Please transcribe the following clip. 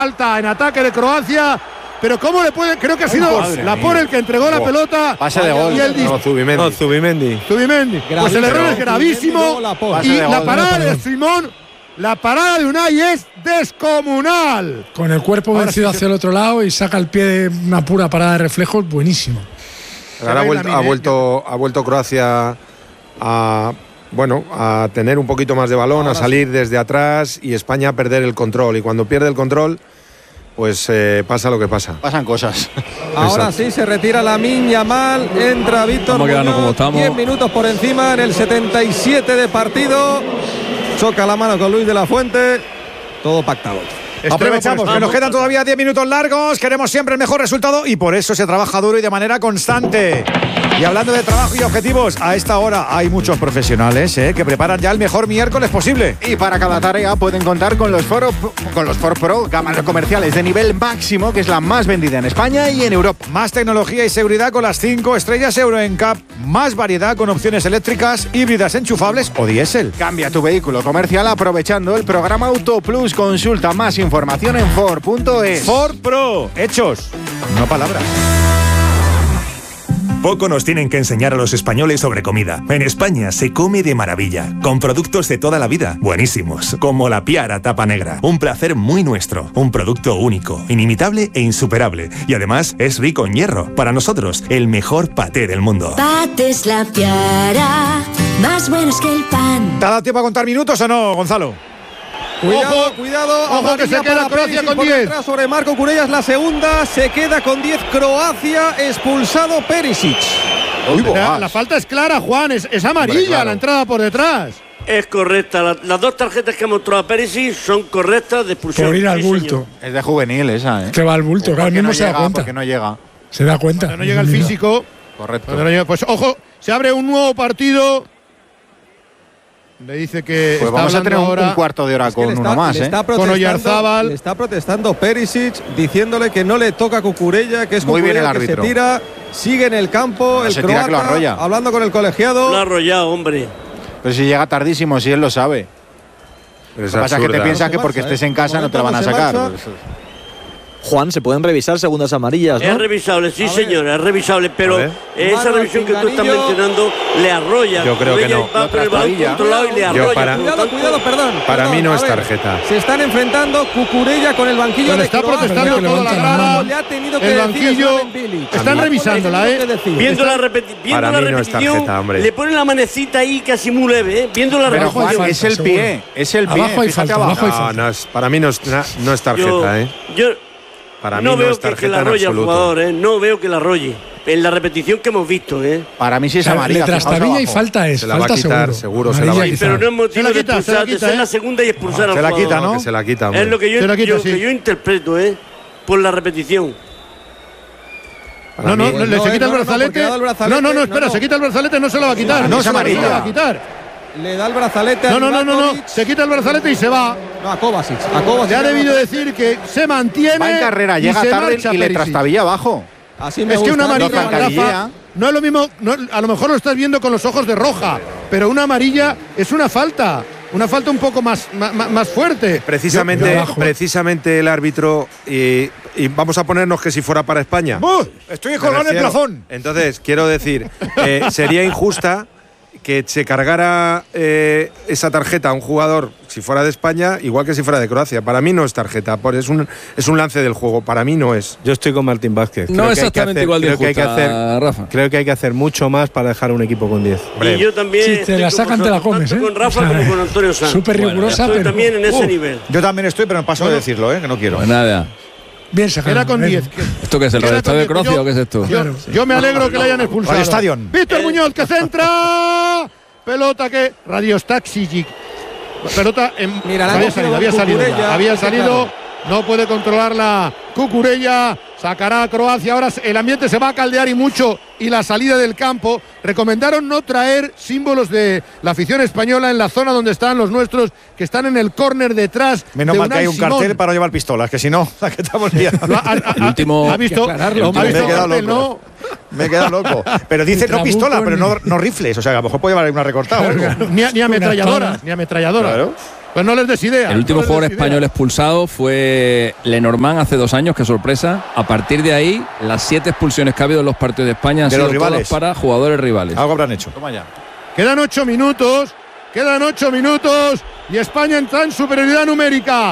falta en ataque de Croacia. Pero ¿cómo le puede? Creo que ha sido Laporte el que entregó la pelota. Pase de gol. Y el Zubimendi. Pues el error es gravísimo. Y la parada de Simón, la parada de Unai es descomunal. Con el cuerpo vencido hacia el otro lado y saca el pie de una pura parada de reflejos, buenísimo. Ahora ha vuelto Croacia a tener un poquito más de balón, a salir desde atrás y España a perder el control. Y cuando pierde el control, pues pasa lo que pasa. Pasan cosas. Ahora sí se retira Lamine Yamal, entra Víctor Muñoz, 10 minutos por encima en el 77 de partido. Choca la mano con Luis de la Fuente. Todo pactado. Aprovechamos que nos quedan todavía 10 minutos largos. Queremos siempre el mejor resultado y por eso se trabaja duro y de manera constante. Y hablando de trabajo y objetivos, a esta hora hay muchos profesionales que preparan ya el mejor miércoles posible. Y para cada tarea pueden contar con los Ford Pro, gama de comerciales de nivel máximo, que es la más vendida en España y en Europa. Más tecnología y seguridad con las 5 estrellas Euro NCAP. Más variedad con opciones eléctricas, híbridas enchufables o diésel. Cambia tu vehículo comercial aprovechando el programa Auto Plus. Consulta más información en Ford.es. Ford Pro. Hechos, no palabras. Poco nos tienen que enseñar a los españoles sobre comida. En España se come de maravilla, con productos de toda la vida, buenísimos, como la Piara Tapa Negra. Un placer muy nuestro, un producto único, inimitable e insuperable. Y además es rico en hierro. Para nosotros, el mejor paté del mundo. Patés La Piara, más buenos que el pan. ¿Te ha dado tiempo a contar minutos o no, Gonzalo? Cuidado, ojo que se queda Croacia con 10. Sobre Marco Kurellas, la segunda, se queda con 10 Croacia, expulsado Perisic. La falta es clara, Juan, es amarilla. Claro. La entrada por detrás. Es correcta, las dos tarjetas que ha mostrado a Perisic son correctas de expulsión. Por ir al bulto. Es de juvenil esa, Que va al bulto, claro, mismo se da cuenta. Porque no llega. Se da cuenta. Cuando no llega el físico. Correcto. Pues ojo, se abre un nuevo partido. Le dice que pues vamos a tener un cuarto de hora con uno más, con Oyarzábal. Le está protestando Perisic, diciéndole que no le toca a Cucurella, que es muy bien el que se árbitro. tira, sigue en el campo, el croata, hablando con el colegiado. Lo ha arrollado, hombre. Pero si llega tardísimo, si él lo sabe. Lo que pasa es que te piensas que porque estés en casa no te la van a sacar. Juan, se pueden revisar segundas amarillas, ¿no? Es revisable, sí señor, es revisable, pero esa revisión que tú estás mencionando le arrolla. Yo creo que no. Va por el balón controlado y le arrolla. Cuidado, perdón. Para mí no es tarjeta. Se están enfrentando Cucurella con el banquillo de está protestando toda la grada. Le ha tenido que el banquillo. Están revisándola, Viendo la repetición, le ponen la manecita ahí casi muy leve, viendo la repetición. Juan, es el pie, Abajo hay falta, abajo hay falta. Para mí no es tarjeta, Para mí no veo es tarjeta que la arrolle al jugador, no veo que la arrolle. En la repetición que hemos visto, Para mí sí es amarilla. Le trastabilla y falta es. Se la va a quitar, seguro se la va a quitar. Pero no es motivo de expulsar, de ser la segunda y expulsar al jugador. Se la quita, ¿no? Se la quita, hombre. Es lo que yo interpreto, por la repetición. Se quita el brazalete. No, espera, se quita el brazalete, no se lo va a quitar. No se la va a quitar. Le da el brazalete a No. Se quita el brazalete y se va. No, a Kovacic. Le ha debido decir que se mantiene. Va en carrera, llega tarde y le trastabilla abajo. Así me es gusta. que una amarilla, Rafa, no es lo mismo. A lo mejor lo estás viendo con los ojos de roja, pero una amarilla es una falta. Una falta un poco más fuerte. Precisamente el árbitro, y vamos a ponernos que si fuera para España. Estoy colgado en el plafón. Entonces, quiero decir, sería injusta que se cargara esa tarjeta a un jugador si fuera de España, igual que si fuera de Croacia. Para mí no es tarjeta, es un lance del juego. Para mí no es. Yo estoy con Martín Vázquez. No exactamente igual de justa, Rafa. Creo que hay que hacer mucho más para dejar un equipo con 10. Y yo también. Si te la sacan, te la comes, tanto con Rafa como con Antonio Sanz. Súper rigurosa, estoy pero también en ese nivel. Yo también estoy, pero paso de decirlo, que no quiero. Pues nada. Bien sacado. Era con 10. ¿Esto qué es, el Radio Estadio de Croacia o qué es esto? Yo me alegro que le hayan expulsado. Radio Estadio. Víctor Muñoz, que centra. Pelota que Radio Staxic. Pelota en. Mira, había salido. No puede controlarla Cucurella. Sacará a Croacia. Ahora el ambiente se va a caldear y mucho. Y la salida del campo. Recomendaron no traer símbolos de la afición española en la zona donde están los nuestros, que están en el córner detrás. Menos mal que hay un cartel para no llevar pistolas, que si no, la que estamos liando. último. ¿Ha visto? Me he quedado loco. Me he quedado loco. Pero dice no pistola, pero no rifles. O sea, a lo mejor puede llevar una recortada. Ni ametralladoras. Ni ametralladoras. Claro. Pues no les des idea. El último jugador español expulsado fue Lenormand hace 2 años, qué sorpresa. A partir de ahí, las 7 expulsiones que ha habido en los partidos de España han sido todas para jugadores rivales. Algo habrán hecho. Toma ya. Quedan 8 minutos y España está en superioridad numérica.